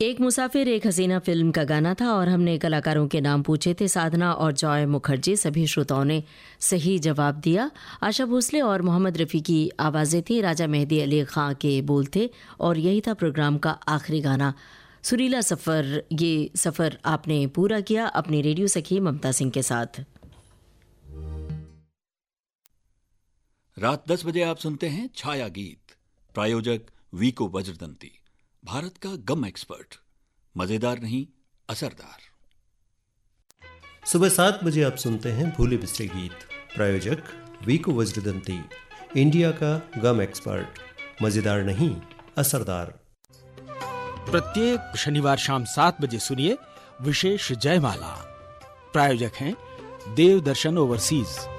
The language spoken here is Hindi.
एक मुसाफिर एक हसीना फिल्म का गाना था और हमने कलाकारों के नाम पूछे थे। साधना और जॉय मुखर्जी, सभी श्रोताओं ने सही जवाब दिया। आशा भोसले और मोहम्मद रफ़ी की आवाज़ें थी, राजा मेहदी अली खां के बोल थे और यही था प्रोग्राम का आखिरी गाना। सुरीला सफ़र, ये सफ़र आपने पूरा किया अपनी रेडियो सखी ममता सिंह के साथ। रात 10 बजे आप सुनते हैं छाया गीत। प्रायोजक वीको वज्रदंती, भारत का गम एक्सपर्ट। मजेदार नहीं, असरदार। सुबह 7 बजे आप सुनते हैं भूले बिसरे गीत। प्रायोजक वीको वज्रदंती, इंडिया का गम एक्सपर्ट। मजेदार नहीं, असरदार। प्रत्येक शनिवार शाम 7 बजे सुनिए विशेष जयमाला। प्रायोजक हैं देव दर्शन ओवरसीज।